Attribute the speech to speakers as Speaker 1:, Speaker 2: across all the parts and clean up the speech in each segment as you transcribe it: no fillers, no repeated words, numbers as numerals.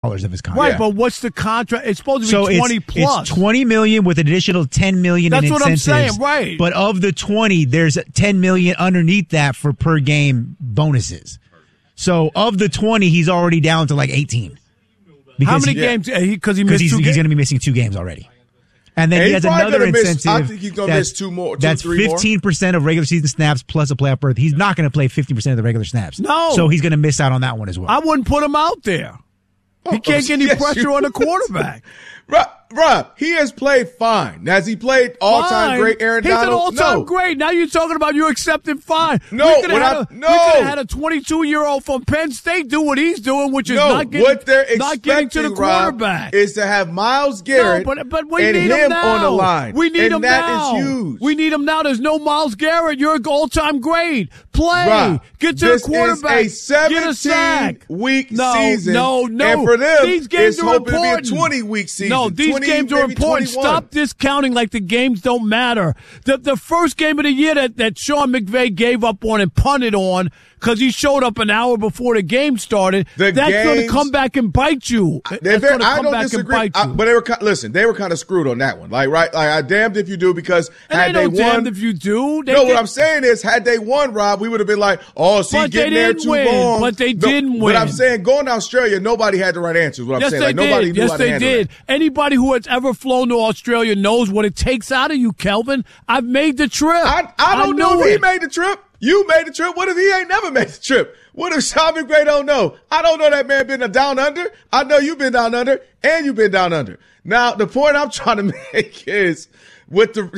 Speaker 1: of his contract.
Speaker 2: Right, but what's the contract? It's supposed to be 20 plus.
Speaker 1: It's $20 million with an additional $10 million in incentives.
Speaker 2: That's what I'm saying, right.
Speaker 1: But of the 20, there's $10 million underneath that for per game bonuses. So of the 20, he's already down to like 18.
Speaker 2: How many games? Because he missed 2 games.
Speaker 1: He's going to be missing 2 games already. And then he has another incentive.
Speaker 3: I think he's going to miss 2 more.
Speaker 1: That's 15% of regular season snaps plus a playoff berth. He's not going to play 50% of the regular snaps.
Speaker 2: No.
Speaker 1: So he's going to miss out on that one as well.
Speaker 2: I wouldn't put him out there. He can't get any pressure on the quarterback.
Speaker 3: Rob, he has played fine. Has he played all-time great Aaron Donald?
Speaker 2: He's an all-time great. Now you're talking about you accepting fine.
Speaker 3: No,
Speaker 2: we could have had a 22-year-old from Penn State do what he's doing, which is not getting to the quarterback.
Speaker 3: Rob, is to have Myles Garrett
Speaker 2: but we
Speaker 3: and
Speaker 2: need
Speaker 3: him
Speaker 2: now.
Speaker 3: on the line.
Speaker 2: We need him
Speaker 3: now.
Speaker 2: That is huge. We need him now. There's no Myles Garrett. You're an all-time great. Play.
Speaker 3: Rob,
Speaker 2: get to the quarterback.
Speaker 3: This is a 17-week season.
Speaker 2: No.
Speaker 3: And for them,
Speaker 2: these games
Speaker 3: it's
Speaker 2: are
Speaker 3: hoping
Speaker 2: important.
Speaker 3: to be a 20-week season.
Speaker 2: No, these games are important.
Speaker 3: 21.
Speaker 2: Stop discounting like the games don't matter. The first game of the year that Sean McVay gave up on and punted on because he showed up an hour before the game started, that's going to come back and bite you.
Speaker 3: I don't disagree. But they were kind of screwed on that one. I damned if you do because had they won.
Speaker 2: Damned if you do.
Speaker 3: What I'm saying is, had they won, Rob, we would have been like, getting there too long.
Speaker 2: But they didn't win.
Speaker 3: But I'm saying, going to Australia, nobody had the right answers. What I'm saying, nobody knew how to handle it.
Speaker 2: Anybody who has ever flown to Australia knows what it takes out of you, Kelvin. I've made the trip.
Speaker 3: I don't know if he made the trip. You made the trip. What if he ain't never made the trip? What if Sean McVay don't know? I don't know that man been down under. I know you've been down under, and you've been down under. Now, the point I'm trying to make is with the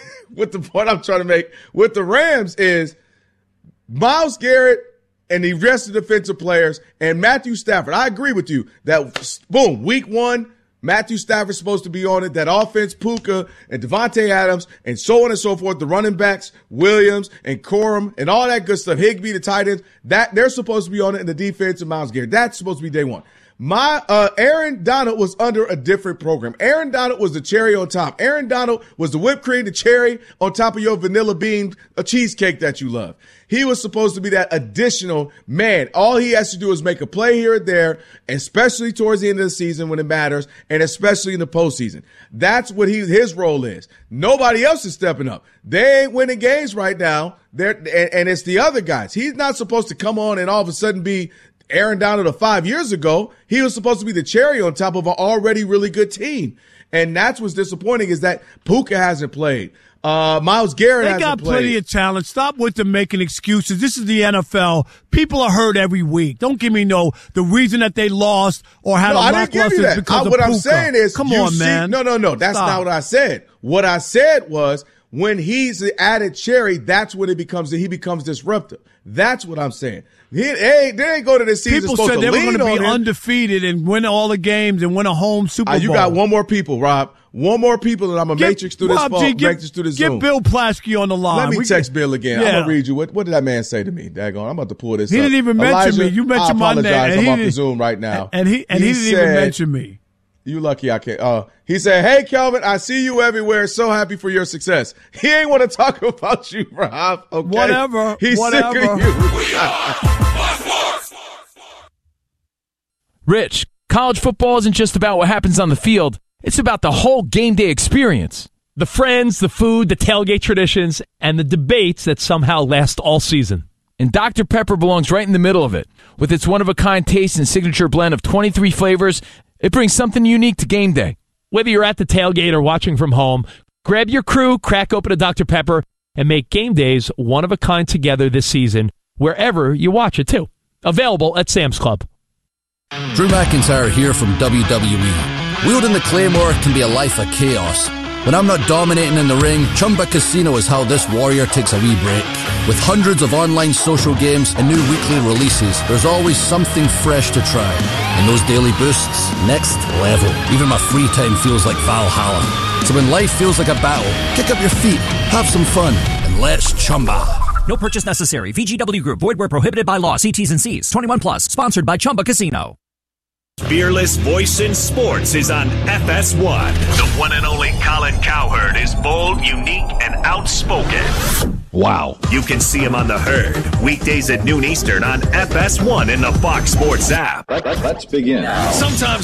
Speaker 3: Rams is Myles Garrett and the rest of the defensive players and Matthew Stafford. I agree with you that, boom, week 1, Matthew Stafford's supposed to be on it. That offense, Puka and Devontae Adams and so on and so forth. The running backs, Williams and Corum and all that good stuff. Higbee, the tight ends, that they're supposed to be on it. And the defense and Myles Garrett. That's supposed to be day one. Aaron Donald was under a different program. Aaron Donald was the cherry on top. Aaron Donald was the whipped cream, the cherry on top of your vanilla bean, a cheesecake that you love. He was supposed to be that additional man. All he has to do is make a play here or there, especially towards the end of the season when it matters, and especially in the postseason. That's what his role is. Nobody else is stepping up. They ain't winning games right now. And it's the other guys. He's not supposed to come on and all of a sudden be Aaron Donald of 5 years ago. He was supposed to be the cherry on top of an already really good team. And that's what's disappointing is that Puka hasn't played. Myles Garrett hasn't played. They got
Speaker 2: plenty of talent. Stop with them making excuses. This is the NFL. People are hurt every week. Don't give me the reason that they lost or had a lackluster is because of
Speaker 3: what
Speaker 2: Puka.
Speaker 3: I'm saying is,
Speaker 2: come on, man.
Speaker 3: No. That's not what I said. What I said was, when he's the added cherry, that's when he becomes disruptive. That's what I'm saying. They ain't go to this season.
Speaker 2: People said they were going to be undefeated and win all the games and win a home Super Bowl.
Speaker 3: You got one more people, Rob. One more people, and I'm going to matrix through this phone, matrix through this Zoom.
Speaker 2: Get Bill Plaschke on the line.
Speaker 3: Let me text Bill again. Yeah. I'm going to read you. What did that man say to me? Daggone, I'm about to pull this up.
Speaker 2: He didn't even mention me. You mentioned my name.
Speaker 3: I apologize. I'm off the Zoom right now.
Speaker 2: And he didn't even mention me.
Speaker 3: You lucky I can't. He said, "Hey, Kelvin, I see you everywhere. So happy for your success." He ain't want to talk about you, Rob. Okay?
Speaker 2: Whatever.
Speaker 3: He's sick of you.
Speaker 4: Rich, college football isn't just about what happens on the field. It's about the whole game day experience. The friends, the food, the tailgate traditions, and the debates that somehow last all season. And Dr. Pepper belongs right in the middle of it. With its one-of-a-kind taste and signature blend of 23 flavors, it brings something unique to game day. Whether you're at the tailgate or watching from home, grab your crew, crack open a Dr. Pepper, and make game days one of a kind together this season, wherever you watch it too. Available at Sam's Club.
Speaker 5: Drew McIntyre here from WWE. Wielding the Claymore can be a life of chaos. When I'm not dominating in the ring, Chumba Casino is how this warrior takes a wee break. With hundreds of online social games and new weekly releases, there's always something fresh to try. And those daily boosts, next level. Even my free time feels like Valhalla. So when life feels like a battle, kick up your feet, have some fun, and let's Chumba.
Speaker 6: No purchase necessary. VGW Group. Void where prohibited by law. See T's and C's. 21 plus. Sponsored by Chumba Casino.
Speaker 7: Fearless voice in sports is on FS1. The one and only Colin Cowherd is bold, unique, and outspoken.
Speaker 8: Wow.
Speaker 7: You can see him on The Herd, weekdays at noon Eastern on FS1 in the Fox Sports app.
Speaker 8: Let's begin.
Speaker 7: Sometimes